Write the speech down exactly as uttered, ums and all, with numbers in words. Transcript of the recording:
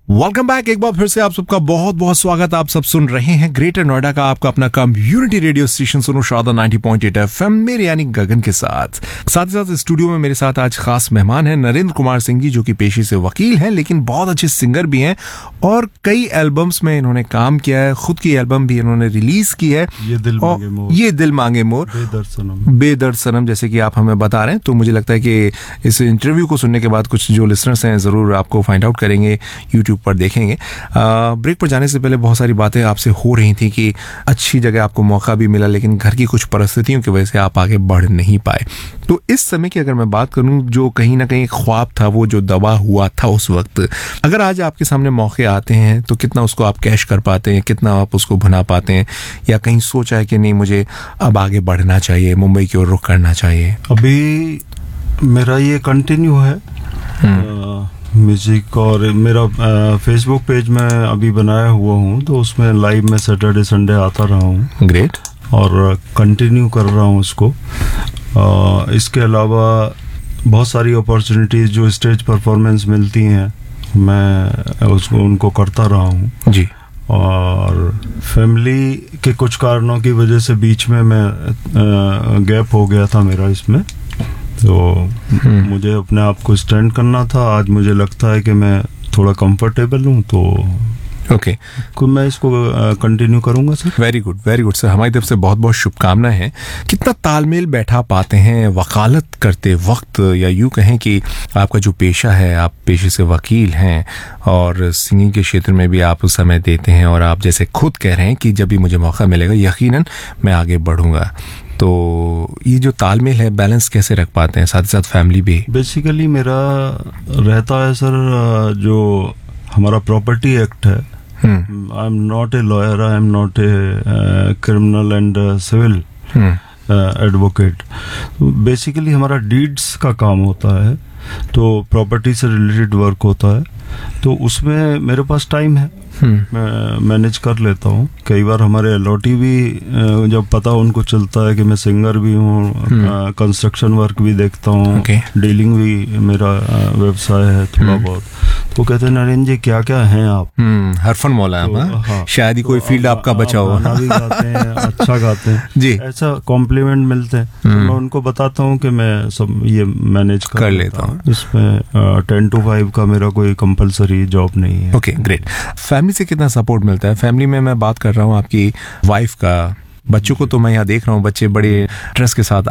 Welcome back. एक बार फिर से आप सबका बहुत बहुत स्वागत। आप सब सुन रहे हैं ग्रेटर नोएडा का आपका अपना कम्युनिटी रेडियो स्टेशन सुनो Sharda ninety point eight FM, मेरे यानी गगन के साथ। साथ ही साथ स्टूडियो में मेरे साथ आज खास मेहमान हैं नरेंद्र कुमार सिंह जी, जो कि पेशे से वकील हैं लेकिन बहुत अच्छे सिंगर भी हैं और कई एल्बम्स में इन्होंने काम किया है। खुद की एल्बम भी इन्होंने रिलीज की है, ये दिल मांगे मोर, ये दिल मांगे मोर, बेदर्द सनम, बेदर्द सनम, जैसे कि आप हमें बता रहे हैं। तो मुझे लगता है कि इस इंटरव्यू को सुनने के बाद कुछ जो लिसनर्स हैं जरूर आपको फाइंड आउट करेंगे, यूट्यूब पर देखेंगे। ब्रेक पर जाने से पहले बहुत सारी बातें आपसे हो रही थी कि अच्छी जगह आपको मौका भी मिला लेकिन घर की कुछ परिस्थितियों की वजह से आप आगे बढ़ नहीं पाए। तो इस समय की अगर मैं बात करूं, जो कहीं ना कहीं ख्वाब था, वो जो दबा हुआ था उस वक्त, अगर आज आपके सामने मौके आते हैं तो कितना उसको आप कैश कर पाते हैं, कितना आप उसको भुना पाते हैं, या कहीं सोचा है कि नहीं मुझे अब आगे बढ़ना चाहिए, मुंबई की ओर रुख करना चाहिए? अभी मेरा ये कंटिन्यू है म्यूजिक, और मेरा फेसबुक पेज में अभी बनाया हुआ हूँ, तो उसमें लाइव में सैटरडे संडे आता रहा हूँ। ग्रेट। और कंटिन्यू कर रहा हूँ उसको। आ, इसके अलावा बहुत सारी अपॉर्चुनिटीज जो स्टेज परफॉर्मेंस मिलती हैं, मैं उसको उनको करता रहा हूँ जी। और फैमिली के कुछ कारणों की वजह से बीच में मैं गैप हो गया था मेरा इसमें, तो मुझे अपने आप को स्टैंड करना था। आज मुझे लगता है कि मैं थोड़ा कंफर्टेबल हूँ, तो ओके okay. मैं इसको कंटिन्यू करूंगा sir. Very good, very good sir. हमारी तरफ से बहुत बहुत शुभकामनाएं हैं। कितना तालमेल बैठा पाते हैं वकालत करते वक्त, या यूँ कहें कि आपका जो पेशा है, आप पेशे से वकील हैं और सिंगिंग के क्षेत्र में भी आप समय देते हैं, और आप जैसे खुद कह रहे हैं कि जब भी मुझे मौका मिलेगा यकीनन मैं आगे बढ़ूंगा। तो ये जो तालमेल है, बैलेंस कैसे रख पाते हैं, साथ ही साथ फैमिली भी? बेसिकली मेरा रहता है सर, जो हमारा प्रॉपर्टी एक्ट है, I am not a lawyer, I am not a criminal and civil advocate. Basically हमारा डीड्स का काम होता है, तो प्रॉपर्टी से रिलेटेड वर्क होता है, तो उसमें मेरे पास टाइम है, मैं मैनेज कर लेता हूँ। कई बार हमारे अलॉटी भी जब पता उनको चलता है कि मैं सिंगर भी हूँ, कंस्ट्रक्शन वर्क भी देखता हूँ, okay. डीलिंग भी मेरा व्यवसाय है थोड़ा बहुत, तो कहते हैं नरेंद्र जी क्या क्या हैं आप, हरफन मौला है, तो, हाँ, शायद ही कोई फील्ड तो आपका बचा हो। गाना भी गाते हैं, अच्छा गाते हैं जी, ऐसा कॉम्प्लीमेंट मिलते हैं, तो मैं उनको बताता हूँ कि मैं सब ये मैनेज कर, कर लेता हूँ। इसमें टेन टू फाइव का मेरा कोई कंपलसरी जॉब नहीं है। Okay great. फैमिली से कितना सपोर्ट मिलता है? फैमिली में मैं बात कर रहा हूँ आपकी वाइफ का, बच्चों को तो मैं यहाँ देख रहा हूँ, बच्चे बड़े इंटरेस्ट के साथ